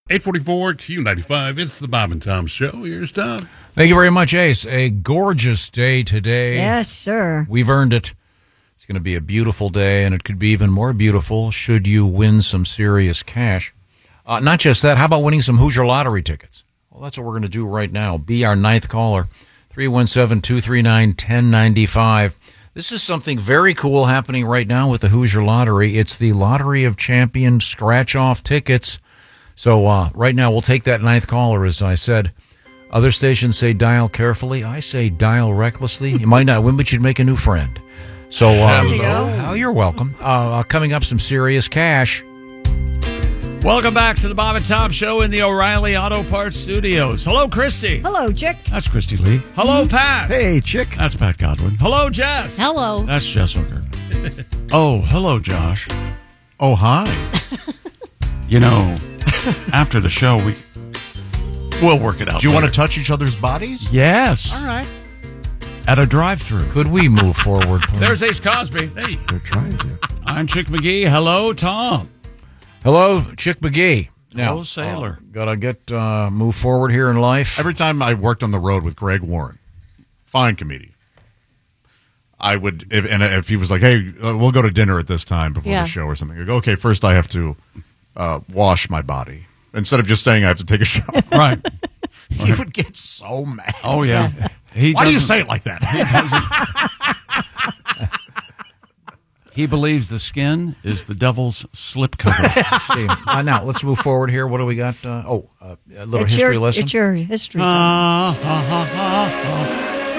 844 Q95. It's the Bob and Tom Show. Here's Tom. Thank you very much, Ace. A gorgeous day today. Yes, sir. We've earned it. It's going to be a beautiful day, and it could be even more beautiful should you win some serious cash. Not just that, how about winning some Hoosier Lottery tickets? Well, that's what we're going to do right now. Be our ninth caller, 317-239-1095. This is something very cool happening right now with the Hoosier Lottery. It's the Lottery of Champions scratch-off tickets. So right now, we'll take that ninth caller, as I said. Other stations say dial carefully. I say dial recklessly. You might not win, but you'd make a new friend. So you're welcome. Coming up, some serious cash. Welcome back to the Bob and Tom Show in the O'Reilly Auto Parts Studios. Hello, Christy. Hello, Chick. That's Christy Lee. Hello, Pat. Hey, Chick. That's Pat Godwin. Hello, Jess. Hello. That's Jess Hooker. Oh, hello, Josh. Oh, hi. You know, after the show, we'll work it out. Do you want to touch each other's bodies? Yes. All right. At a drive-thru. Could we move forward, please? There's Ace Cosby. Hey. They're trying to. I'm Chick McGee. Hello, Tom. Hello, Chick McGee. Hello, Sailor. Gotta get move forward here in life. Every time I worked on the road with Greg Warren, fine comedian, I would, if he was like, hey, we'll go to dinner at this time before the show or something, I'd go, okay, first I have to wash my body. Instead of just saying I have to take a shower. Right. He would get so mad. Oh, yeah. Why do you say it like that? He believes the skin is the devil's slipcover. Now, let's move forward here. What do we got? A little history lesson. It's your history time.